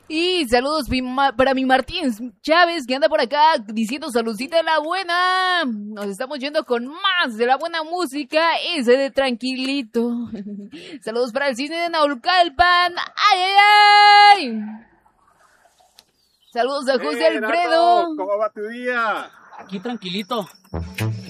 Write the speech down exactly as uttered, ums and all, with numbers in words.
Y saludos para mi Martín Chávez, que anda por acá diciendo saludcita de la buena. Nos estamos yendo con más de la buena música, ese de tranquilito. Saludos para el cine de Naulcalpan. ¡Ay, ay, ay! Saludos a José Eh, Alfredo. Renato, ¿cómo va tu día? Aquí tranquilito.